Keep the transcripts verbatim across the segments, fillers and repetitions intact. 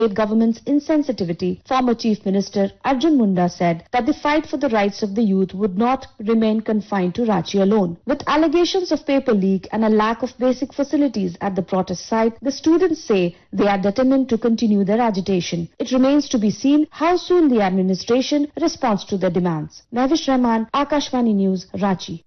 government's insensitivity, former Chief Minister Arjun Munda said that the fight for the rights of the youth would not remain confined to Ranchi alone. With allegations of paper leak and a lack of basic facilities at the protest site, the students say they are determined to continue their agitation. It remains to be seen how soon the administration responds to their demands. Navish Rahman, Akashvani News, Ranchi.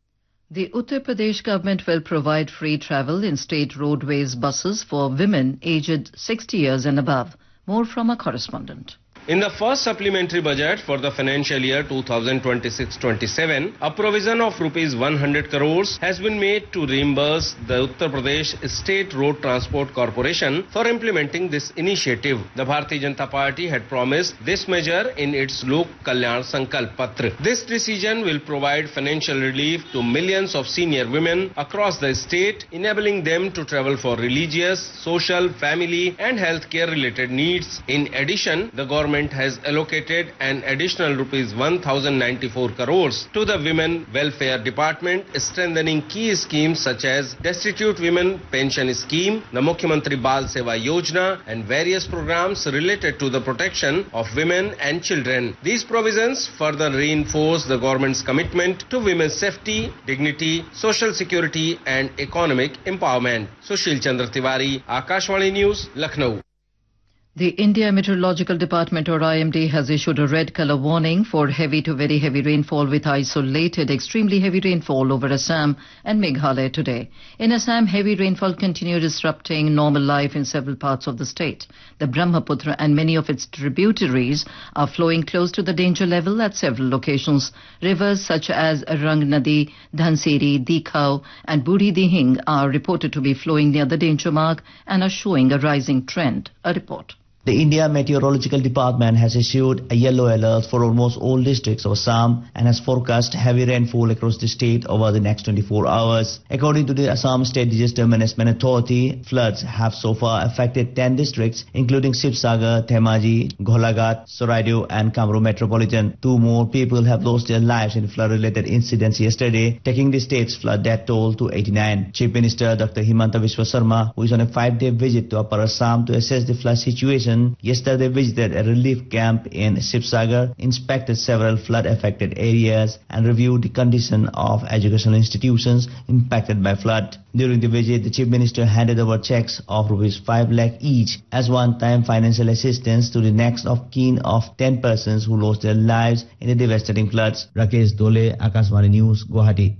The Uttar Pradesh government will provide free travel in state roadways buses for women aged sixty years and above. More from our correspondent. In the first supplementary budget for the financial year two thousand twenty-six twenty-seven, a provision of rupees one hundred crores has been made to reimburse the Uttar Pradesh State Road Transport Corporation for implementing this initiative. The Bharatiya Janata Party had promised this measure in its Lok Kalyan Sankalp Patra. This decision will provide financial relief to millions of senior women across the state, enabling them to travel for religious, social, family and healthcare related needs. In addition, the government has allocated an additional rupees one thousand ninety-four crores to the Women Welfare Department, strengthening key schemes such as Destitute Women Pension Scheme, the Mukhyamantri Bal Seva Yojana and various programs related to the protection of women and children. These provisions further reinforce the government's commitment to women's safety, dignity, social security and economic empowerment. Sushil Chandra Tiwari, Akashvani News, Lucknow. The India Meteorological Department or I M D has issued a red colour warning for heavy to very heavy rainfall with isolated extremely heavy rainfall over Assam and Meghalaya today. In Assam, heavy rainfall continued disrupting normal life in several parts of the state. The Brahmaputra and many of its tributaries are flowing close to the danger level at several locations. Rivers such as Rang Nadi, Dhanseri, Dikhau and Buri Dihing are reported to be flowing near the danger mark and are showing a rising trend. A report. The India Meteorological Department has issued a yellow alert for almost all districts of Assam and has forecast heavy rainfall across the state over the next twenty-four hours. According to the Assam State Disaster Management Authority, floods have so far affected ten districts, including Sibsagar, Dhemaji, Gholaghat, Soradio and Kamrup Metropolitan. Two more people have lost their lives in flood-related incidents yesterday, taking the state's flood death toll to eighty-nine. Chief Minister Doctor Himanta Biswa Sarma, who is on a five-day visit to Upper Assam to assess the flood situation, yesterday visited a relief camp in Sibsagar, inspected several flood-affected areas and reviewed the condition of educational institutions impacted by flood. During the visit, the Chief Minister handed over checks of rupees five lakh each as one-time financial assistance to the next of kin of ten persons who lost their lives in the devastating floods. Rakesh Dole, Akashvani News, Guwahati.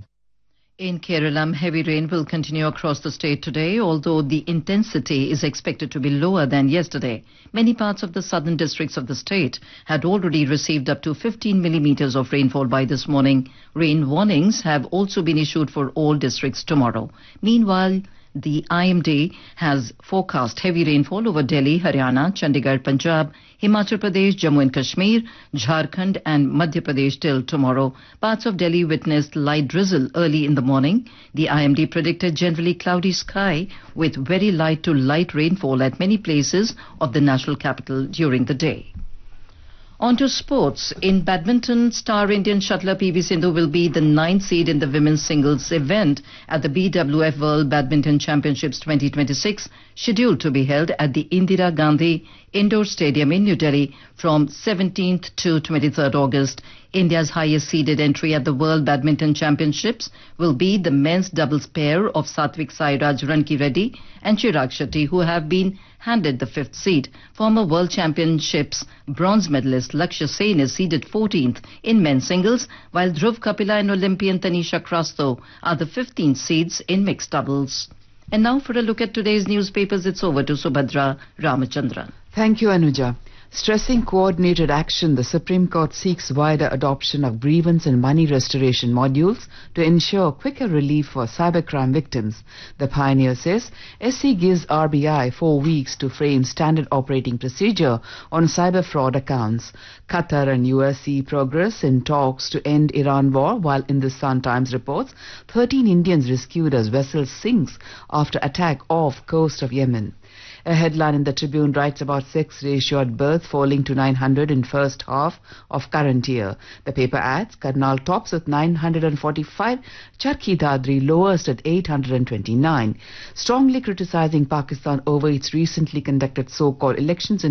In Kerala, heavy rain will continue across the state today, although the intensity is expected to be lower than yesterday. Many parts of the southern districts of the state had already received up to fifteen millimeters of rainfall by this morning. Rain warnings have also been issued for all districts tomorrow. Meanwhile, the I M D has forecast heavy rainfall over Delhi, Haryana, Chandigarh, Punjab, Himachal Pradesh, Jammu and Kashmir, Jharkhand and Madhya Pradesh till tomorrow. Parts of Delhi witnessed light drizzle early in the morning. The I M D predicted generally cloudy sky with very light to light rainfall at many places of the national capital during the day. On to sports. In badminton, star Indian shuttler P V Sindhu will be the ninth seed in the women's singles event at the B W F World Badminton Championships twenty twenty-six, scheduled to be held at the Indira Gandhi Indoor Stadium in New Delhi from seventeenth to twenty-third August. India's highest seeded entry at the World Badminton Championships will be the men's doubles pair of Satvik Sairaj Ranki Reddy and Chirag Shetty, who have been handed the fifth seed. Former World Championships bronze medalist Lakshya Sen is seeded fourteenth in men's singles, while Dhruv Kapila and Olympian Tanisha Krasto are the fifteenth seeds in mixed doubles. And now for a look at today's newspapers, it's over to Subhadra Ramachandran. Thank you, Anuja. Stressing coordinated action, the Supreme Court seeks wider adoption of grievance and money restoration modules to ensure quicker relief for cybercrime victims. The Pioneer says S C gives R B I four weeks to frame standard operating procedure on cyber fraud accounts. Qatar and U S see progress in talks to end Iran war, while in the Sun Times reports thirteen Indians rescued as vessel sinks after attack off coast of Yemen. A headline in the Tribune writes about sex ratio at birth falling to nine hundred in first half of current year. The paper adds, Karnal tops with nine hundred forty-five, Charkhi Dadri lowest at eight hundred twenty-nine. Strongly criticizing Pakistan over its recently conducted so-called elections in